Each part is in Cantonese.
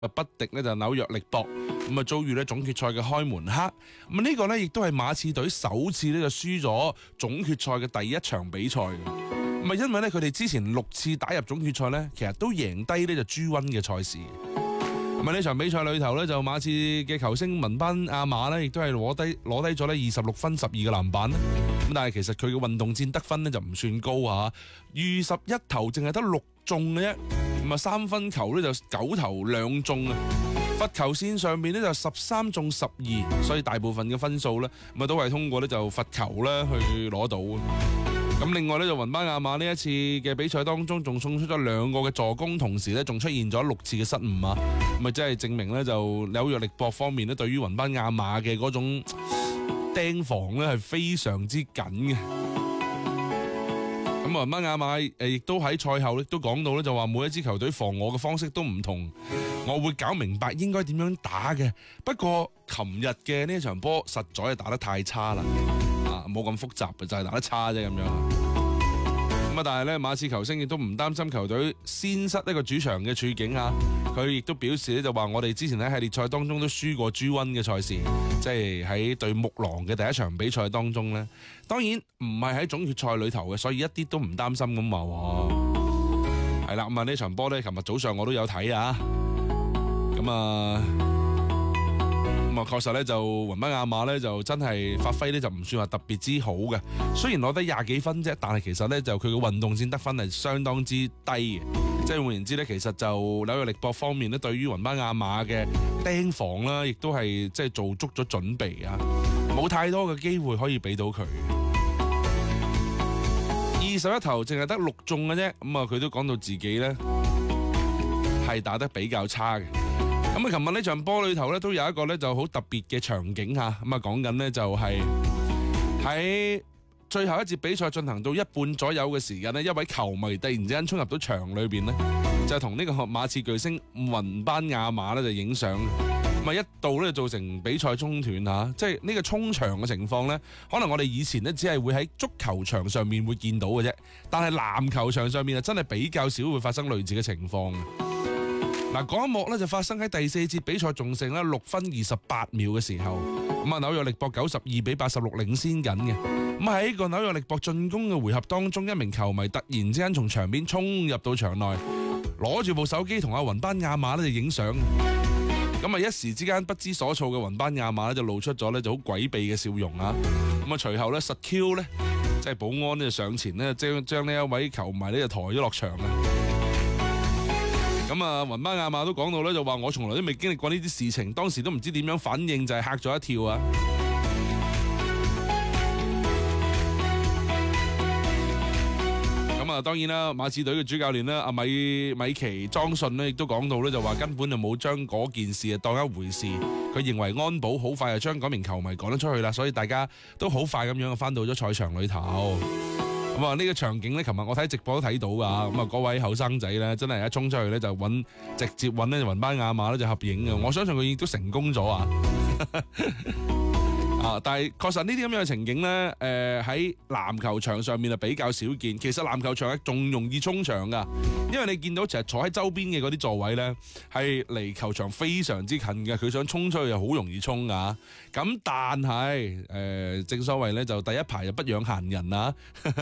不敵呢就紐約力博，咁啊遭遇呢總決賽嘅開門黑。咁呢個呢亦都係馬刺隊首次呢就輸咗總決賽嘅第一場比賽。咁啊因為呢佢哋之前6次打入總決賽呢，其實都贏低呢就朱溫嘅賽事。咁啊呢場比賽裏頭呢，就馬刺嘅球星文班亞馬呢亦都係攞低咗呢26分12個籃板。咁但係其實佢嘅運動戰得分呢就唔算高啊，21投淨係得6中嘅啫。咁啊三分球呢就9投2中啊，罰球線上面呢就13中12，所以大部分嘅分數呢咁啊都係通過呢就罰球呢去攞到。咁另外呢，就雲班亞馬呢一次嘅比賽當中仲送出咗2個嘅助攻，同時呢仲出現咗6次嘅失誤啊，咁啊即係證明呢，就紐約力博方面呢對於雲班亞馬嘅嗰種釘防呢係非常之緊嘅。咁雲班亞馬亦都喺賽後都講到呢，就話每一支球隊防我嘅方式都唔同，我會搞明白應該點樣打嘅。不過琴日嘅呢場波實在係打得太差啦。冇咁複雜嘅，就係打得差啫咁樣。咁啊，但係咧馬刺球星亦都唔擔心球隊先失一個主場嘅處境啊。佢亦都表示咧就話我哋之前喺系列賽當中都輸過朱溫嘅賽事，即係喺對木狼嘅第一場比賽當中咧。當然唔係喺總決賽裏頭嘅，所以一啲都唔擔心咁話。係啦，咁啊呢場波咧，琴日早上我都有睇啊。咁啊確實咧就雲班亞馬咧就真係發揮咧就唔算話特別之好嘅，雖然攞得20幾分啫，但係其實咧就佢嘅運動戰得分係相當之低嘅，即係換言之咧，其實就紐約力博方面咧對於雲班亞馬嘅釘防啦，亦都係即係做足咗準備啊，冇太多嘅機會可以俾到佢。21投淨係得6中嘅啫，咁啊佢都講到自己咧係打得比較差嘅。咁啊，琴日呢場波裏頭咧都有一個咧就好特別嘅場景吓，咁啊講緊呢就係喺最後一節比賽進行到一半左右嘅時間呢，一位球迷突然之間衝入到場裏邊呢，就同呢個馬刺巨星雲班亞馬咧就影相，咁啊一度咧造成比賽中斷吓，即係呢個衝場嘅情況呢，可能我哋以前呢只係會喺足球場上面會見到嘅啫，但係籃球場上面啊真係比較少會發生類似嘅情況。嗱，嗰一幕咧就發生喺第4節比賽仲剩咧6分28秒嘅時候，咁啊紐約力博92比86領先緊嘅。咁喺個紐約力博進攻嘅回合當中，一名球迷突然之間從場邊衝入到場內，攞住部手機同阿雲班亞馬咧就影相。咁啊一時之間不知所措嘅雲班亞馬咧就露出咗咧就好詭秘嘅笑容啊。咁啊隨後咧實 Q 咧即係保安咧上前咧將呢一位球迷咧就抬咗落場啊。咁啊，雲班亞馬都講到咧，就話我從來都未經歷過呢啲事情，當時都唔知點樣反應，就係嚇咗一跳啊！咁啊，當然啦，馬刺隊嘅主教練啦，阿米奇莊信呢，亦都講到咧，就話根本就冇將嗰件事當一回事。佢認為安保好快就將嗰名球迷趕咗出去啦，所以大家都好快咁樣翻到咗賽場裏頭。咁啊，呢個場景咧，琴日我睇直播都睇到噶，咁啊，嗰位後生仔咧，真係一衝出去咧就直接揾呢雲班亞馬咧就合影嘅，我相信佢亦都成功咗啊！但係確實呢啲咁樣嘅情景咧，喺籃球場上面啊比較少見。其實籃球場仲容易衝場噶，因為你見到其實坐喺周邊嘅嗰啲座位咧，係離球場非常之近嘅，佢想衝出去又好容易衝噶。咁但係正所謂咧就第一排就不養閒人啊。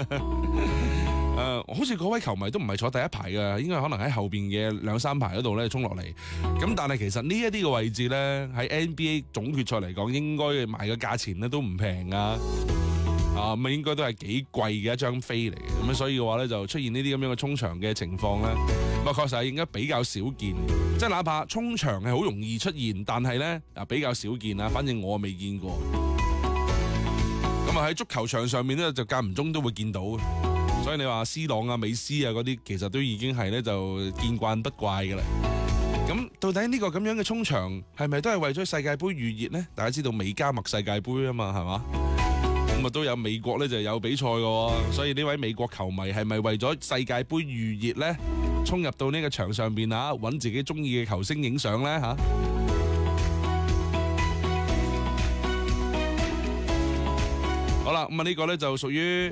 好似嗰位球迷都唔係坐第一排嘅，應該可能喺後邊嘅2、3排嗰度咧衝落嚟。咁但係其實呢一啲嘅位置咧，喺 NBA 總決賽嚟講，應該賣嘅價錢咧都唔平啊。咁應該都係幾貴嘅一張飛嚟嘅。咁所以嘅話咧，就出現呢啲咁樣嘅衝場嘅情況咧，咁確實係應該比較少見。即係哪怕衝場係好容易出現，但係咧比較少見啊。反正我未見過。咁啊喺足球場上面咧，就間唔中都會見到。所以你話 C 朗啊、美斯啊嗰啲，其實都已經係咧就見慣不怪嘅啦。咁到底呢個咁樣嘅衝場係咪都係為咗世界盃預熱呢？大家知道美加墨世界盃啊嘛，係嘛？咁啊都有美國咧就有比賽嘅，所以呢位美國球迷係咪為咗世界盃預熱呢？衝入到呢個場上邊啊，揾自己中意嘅球星影相呢？吓？好啦，咁啊呢個咧就屬於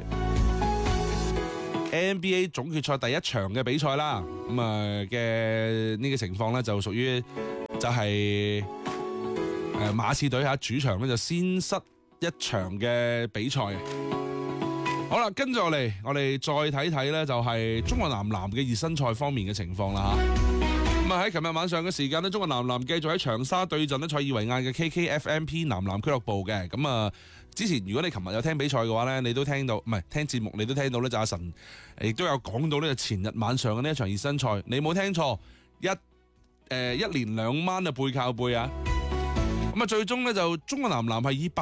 NBA 總決賽第一場嘅比賽啦，咁嘅呢個情況咧就屬於就係馬刺隊主場咧就先失一場嘅比賽。好啦，跟住落嚟，我哋再睇睇咧，就係中國男籃嘅熱身賽方面嘅情況啦嚇。咁啊喺琴日晚上嘅時間咧，中國男籃繼續喺長沙對陣咧塞爾維亞嘅 KKFMP 男籃俱樂部嘅。咁啊，之前如果你琴日有聽比賽嘅話咧，你都聽到，唔係聽節目，你都聽到咧，就阿神亦都有講到呢，前日晚上嘅呢一場熱身賽，你冇聽錯，一連兩晚嘅背靠背啊！咁啊，最終咧就中國男籃係以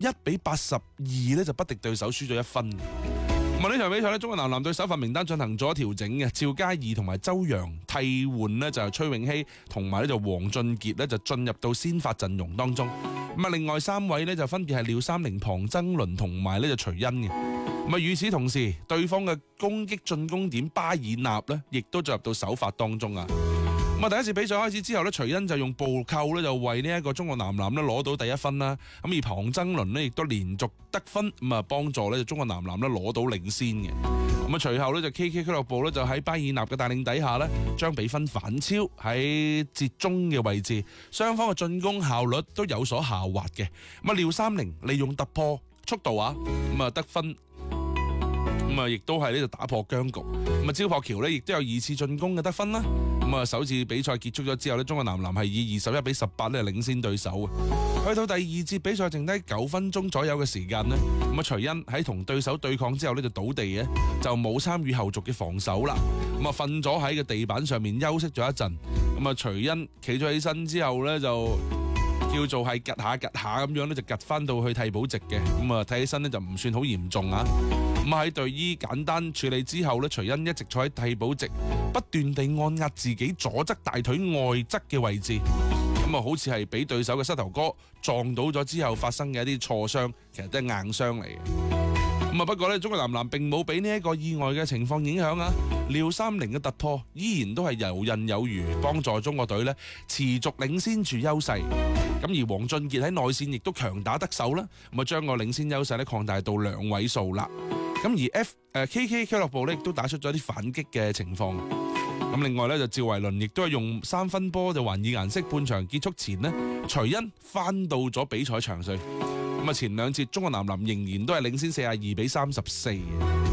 81-82咧就不敵對手，輸咗1分。咁啊呢場比賽咧，中國男籃對首發名單進行咗調整嘅，趙嘉怡同埋周陽替換呢就係崔永熙同埋咧就黃俊傑咧就進入到先發陣容當中。咁啊，另外3位咧就分別係廖三寧、龐曾倫同埋呢就徐恩嘅。咁啊，與此同時，對方嘅攻擊進攻點巴爾納咧，亦都進入到首發當中啊。咁啊，第一次比賽開始之後咧，徐恩就用暴扣咧就為呢一個中國男籃咧攞到第1分啦。咁而龐曾倫呢亦都連續得分，咁啊幫助咧就中國男籃咧攞到領先嘅。咁啊，隨後咧就 KK 俱樂部咧就喺巴爾納嘅帶領底下咧，將比分反超喺折中嘅位置，雙方嘅進攻效率都有所下滑嘅。咁啊，廖三寧利用突破速度咁啊得分。咁啊，亦都係呢度打破僵局。咁啊，焦樸橋呢亦都有2次進攻嘅得分啦。咁啊，首次比賽結束咗之後呢，中國男籃係以21-18咧領先對手啊。去到第二節比賽剩低9分鐘左右嘅時間呢，咁啊，徐恩喺同對手對抗之後呢就倒地嘅，就冇參與後續嘅防守啦。咁啊，瞓咗喺個地板上面休息咗一陣。咁啊，徐恩企咗起身之後呢，就叫做係趌下咁樣咧，就趌翻到去替補席嘅。咁啊，睇起身呢就唔算好嚴重啊。咁喺隊醫簡單處理之後咧，徐恩一直坐喺替補席，不斷地按壓自己左側大腿外側嘅位置。咁啊，好似係俾對手嘅膝頭哥撞到咗之後發生嘅一啲挫傷，其實都係硬傷嚟嘅。咁啊，不過咧，中國男籃並冇俾呢一個意外嘅情況影響啊。廖三寧嘅突破依然都係游刃有餘，幫助中國隊咧持續領先住優勢。咁而黃俊傑喺內線亦都強打得手啦，咁啊將個領先優勢咧擴大到2位數啦。咁而KK 俱樂部咧亦都打出咗啲反擊嘅情況。咁另外咧就趙維倫亦都係用3分波就還以顏色，半場結束前呢，徐恩翻到咗比賽場上。咁啊，前2節中國男籃仍然都係領先42-34。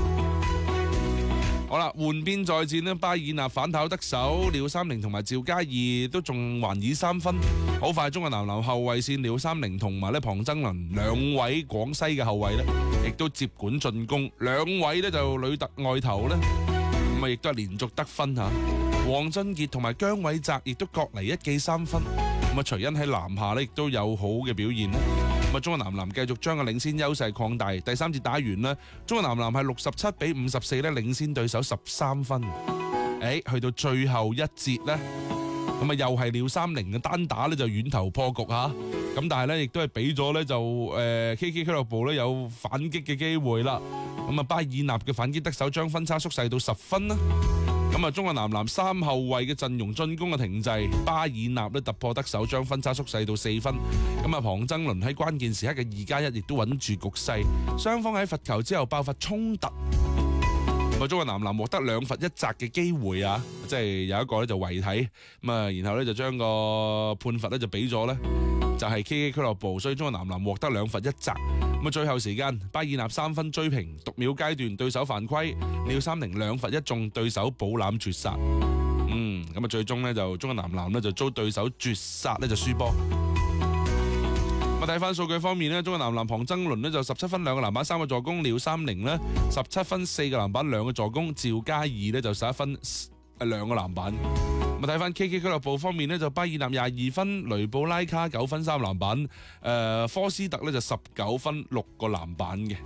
好啦，換邊再戰呢，巴爾納反跑得手，廖三寧同埋趙嘉怡都仲還以3分。好快，中國男籃後衛線廖三寧同埋咧龐曾倫2位廣西嘅後衛咧，亦都接管進攻，2位咧就裏突外投咧，咁啊亦都係連續得分嚇。黃俊傑同埋姜偉澤亦都各嚟1記3分。咁啊，徐恩喺籃下咧亦都有好嘅表現咧。咁啊，中國男籃繼續將個領先優勢擴大。第3節打完咧，中國男籃係67-54咧領先對手13分。去到最後1節咧，咁啊又係廖三寧嘅單打咧就遠投破局嚇。咁但係咧亦都係俾咗咧就KK 俱樂部咧有反擊嘅機會啦。咁啊，巴爾納嘅反擊得手將分差縮細到10分啦。咁啊，中國男籃3後衛嘅陣容進攻嘅停滯，巴爾納咧突破得手將分差縮細到4分。咁啊，龐曾倫喺關鍵時刻嘅2+1亦都穩住局勢，雙方喺罰球之後爆發衝突。咁中國男籃獲得2罰1擲嘅機會啊，即係有一個咧就違體，咁啊，然後咧就將個判罰咧就俾咗咧，就係 KK 俱樂部，所以中國男籃獲得2罰1擲。咁啊，最後時間巴爾納3分追平，讀秒階段對手犯規，廖三寧2罰1中，對手保攬絕殺。咁啊，最終咧就中國男籃咧就遭對手絕殺咧就輸波。咁睇翻數據方面咧，中國男籃龐曾倫咧就17分2個籃板3個助攻，廖三寧咧17分4個籃板2個助攻，趙嘉怡咧就11分2個籃板。咁睇翻 KK 俱樂部方面咧，就巴爾納22分，雷布拉卡9分3個籃板，科斯特咧就19分6個籃板嘅。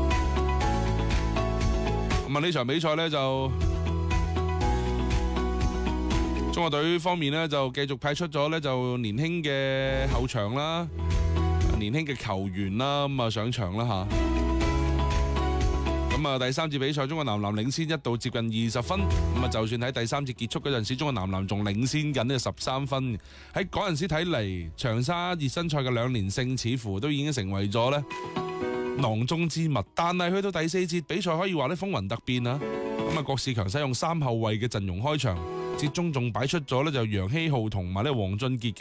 咁啊，呢場比賽咧就中國隊方面咧就繼續派出咗咧就年輕嘅後場啦，年輕嘅球員啦，咁啊上場啦吓。咁啊，第3節比賽，中國男籃領先一度接近20分。咁啊，就算喺第3節結束嗰陣時，中國男籃仲領先緊呢13分。喺嗰陣時睇嚟，長沙熱身賽嘅2連勝似乎都已經成為咗咧囊中之物。但係去到第4節比賽，可以話咧風雲突變啊！咁啊，郭士強使用3後衛嘅陣容開場，節中仲擺出咗咧就楊希浩同埋咧黃俊傑。